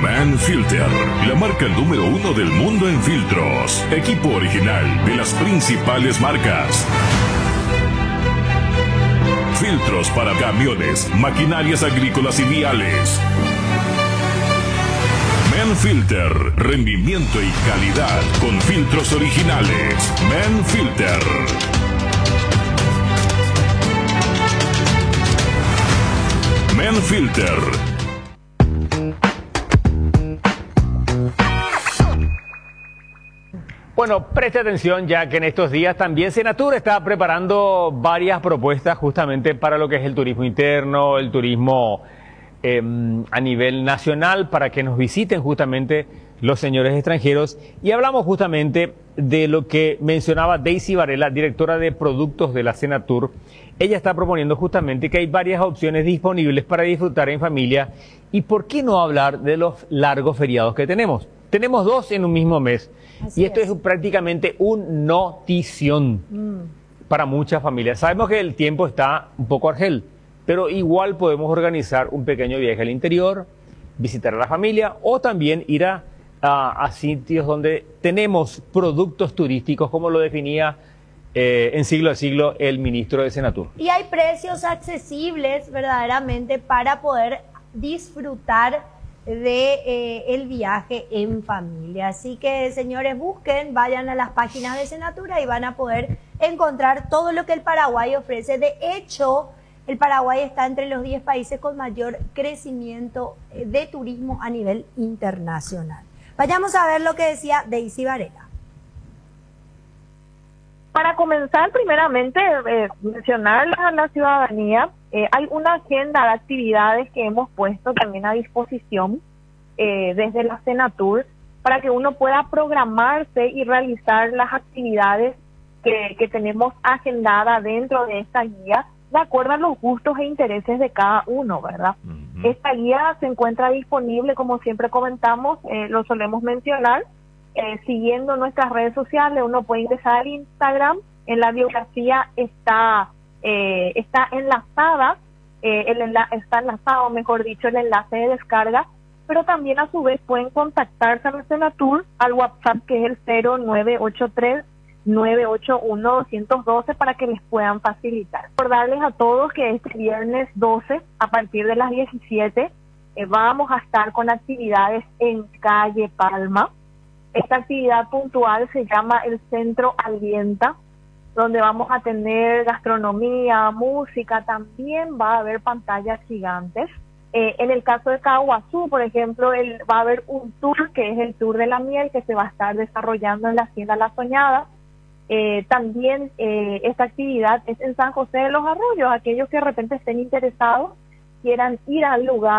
Manfilter, la marca número 1 del mundo en filtros. Equipo original de las principales marcas. Filtros para camiones, maquinarias agrícolas y viales. Manfilter, rendimiento y calidad con filtros originales. Manfilter. Manfilter. Bueno, preste atención ya que en estos días también Senatur está preparando varias propuestas justamente para lo que es el turismo interno, el turismo a nivel nacional, para que nos visiten justamente los señores extranjeros. Y hablamos justamente de lo que mencionaba Daisy Varela, directora de productos de la Senatur. Ella está proponiendo justamente que hay varias opciones disponibles para disfrutar en familia. ¿Y por qué no hablar de los largos feriados que tenemos? Tenemos 2 en un mismo mes. Y esto es prácticamente un notición para muchas familias. Sabemos que el tiempo está un poco argel, pero igual podemos organizar un pequeño viaje al interior, visitar a la familia o también ir a sitios donde tenemos productos turísticos, como lo definía en siglo a siglo el ministro de Senatur. Y hay precios accesibles verdaderamente para poder disfrutar de el viaje en familia. Así que, señores, busquen, vayan a las páginas de Senatura y van a poder encontrar todo lo que el Paraguay ofrece. De hecho, el Paraguay está entre los 10 países con mayor crecimiento de turismo a nivel internacional. Vayamos a ver lo que decía Daisy Varela. Para comenzar, primeramente, mencionar a la ciudadanía, hay una agenda de actividades que hemos puesto también a disposición desde la Senatur para que uno pueda programarse y realizar las actividades que tenemos agendadas dentro de esta guía, de acuerdo a los gustos e intereses de cada uno, ¿verdad? Esta guía se encuentra disponible, como siempre comentamos, lo solemos mencionar, siguiendo nuestras redes sociales. Uno puede ingresar al Instagram, en la biografía está enlazada, está enlazado, mejor dicho, el enlace de descarga, pero también a su vez pueden contactarse a la Senatur al WhatsApp, que es el 0983-981-212, para que les puedan facilitar. Recordarles a todos que este viernes 12, a partir de las 17, vamos a estar con actividades en Calle Palma. Esta actividad puntual se llama el Centro Alienta, donde vamos a tener gastronomía, música, también va a haber pantallas gigantes. En el caso de Caguazú, por ejemplo, va a haber un tour, que es el Tour de la Miel, que se va a estar desarrollando en la Hacienda La Soñada. También esta actividad es en San José de los Arroyos. Aquellos que de repente estén interesados, quieran ir al lugar